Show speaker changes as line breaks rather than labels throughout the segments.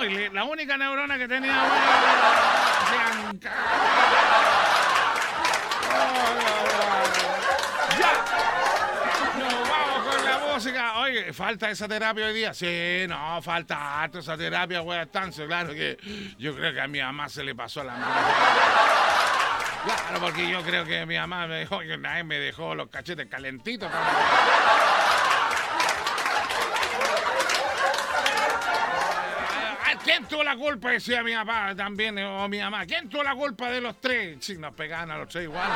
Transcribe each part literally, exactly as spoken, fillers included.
y le- la única neurona que tenía, bueno, hacían ca- Ay, ay, ay. ¡Ya! Nos vamos con la música. Oye, ¿falta esa terapia hoy día? Sí, no, falta harto esa terapia, güey, estancia. Claro que yo creo que a mi mamá se le pasó la mano. Claro, porque yo creo que mi mamá me dejó, que nadie me dejó los cachetes calentitos. Ah, ¿quién tuvo la culpa? Decía mi papá también, o mi mamá. ¿Quién tuvo la culpa de los tres? Sí, nos pegaban a los tres igual.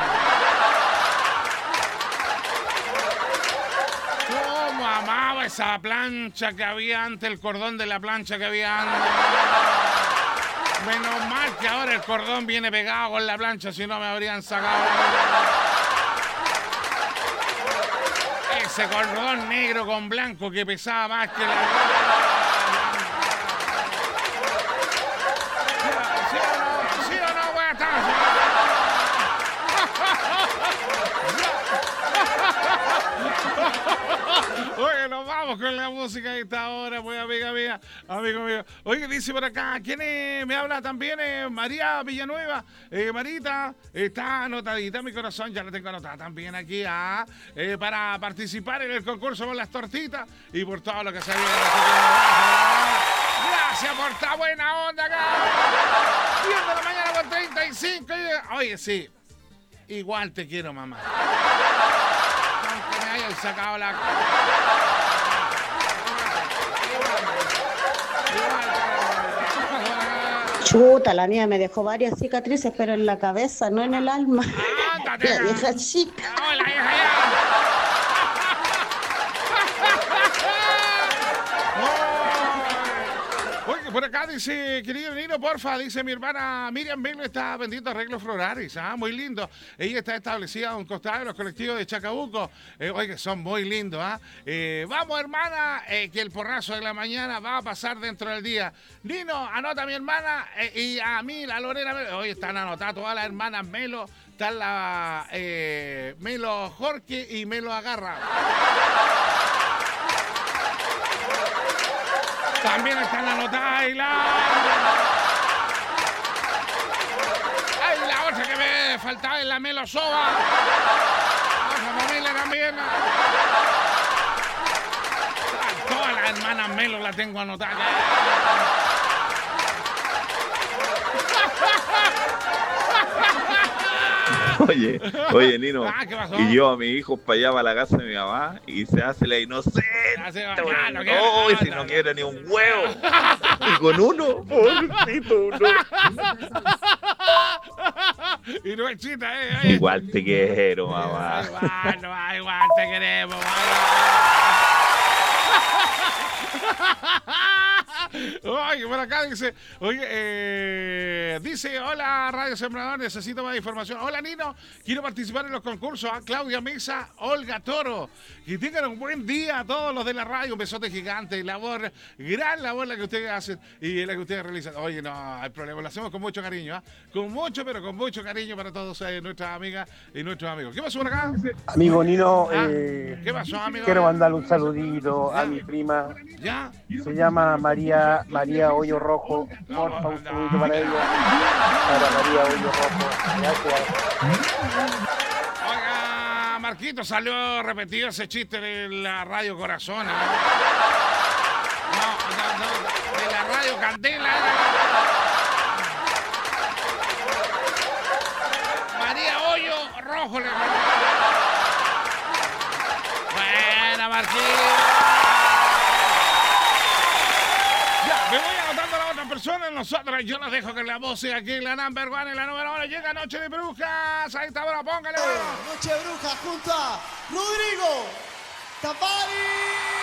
¿Cómo amaba esa plancha que había antes, el cordón de la plancha que había antes? Menos mal que ahora el cordón viene pegado con la plancha, si no me habrían sacado la... Ese cordón negro con blanco que pesaba más que la... ¿Sí o no? ¿Sí o no, buenas tardes? Oye, nos vamos con la música de esta hora, pues, amiga mía, amigo mío. Oye, dice por acá, ¿quién es? Me habla también eh, María Villanueva. Eh, Marita, está anotadita, mi corazón, ya la tengo anotada también aquí, ah, eh, para participar en el concurso con las tortitas y por todo lo que se viene. Gracias por esta buena onda acá. diez de la mañana con treinta y cinco. Oye, sí, igual te quiero, mamá. Aunque me hayan sacado la...
Chuta, la mía me dejó varias cicatrices, pero en la cabeza, no en el alma.
¡Ándate!
La vieja chica.
¡Hola, hija ya! Oye, por acá dice, querido Nino, porfa, dice mi hermana Miriam Melo está vendiendo arreglos florales, ah, muy lindo. Ella está establecida a un costado de los colectivos de Chacabuco. Eh, oye, son muy lindos, ¿ah? Eh, vamos, hermana, eh, que el porrazo de la mañana va a pasar dentro del día. Nino, anota a mi hermana eh, y a mí, la Lorena Melo. Oye, están anotadas todas las hermanas Melo. Están la eh, Melo Jorge y Melo Agarra. También están anotadas y la... ¡Ay, la otra que me faltaba es la Melo Soba! ¡Otra familia también! Todas las hermanas Melo las tengo anotadas.
Oye, oye, Nino,
Ah, ¿qué pasó?
y yo a mi hijo para allá, para la casa de mi mamá, y se hace la inocente.
Hace- ah,
weón.
no quiere
No,
nada,
si
no,
no
no.
quiere ni un huevo. Y con uno, pobrecito, no.
Y no es chita, eh. eh.
Igual te quiero, mamá.
Igual, no, igual te queremos, Oye, por acá dice, oye, eh, dice, hola Radio Sembrador, necesito más información. Hola Nino, quiero participar en los concursos. ¿Ah? Claudia Mesa, Olga Toro. Que tengan un buen día a todos los de la radio, un besote gigante, labor, gran labor la que ustedes hacen y la que ustedes realizan. Oye, no hay problema, lo hacemos con mucho cariño, ¿ah? Con mucho, pero con mucho cariño para todos eh, nuestras amigas y nuestros amigos. ¿Qué pasó por acá?
Amigo Nino,
Ah,
eh,
¿qué pasó, amigo?
quiero mandarle un saludito
Ya.
a mi prima.
¿Ya?
Se llama María María Hoyo Rojo. Porfa, un saludito para ella. Para María Hoyo Rojo. Gracias.
Oiga, Marquito, salió repetido ese chiste de la Radio Corazón. ¿eh? No, no, no, de la Radio Candela. María Hoyo Rojo. Le... Buena, Marquito. Ya, me voy anotando a la otra persona. Nosotros, yo los dejo con la voz aquí en la number one, en la número uno. Llega Noche de Brujas. Ahí está, ahora póngale.
Noche de Brujas junto a Rodrigo Tapari.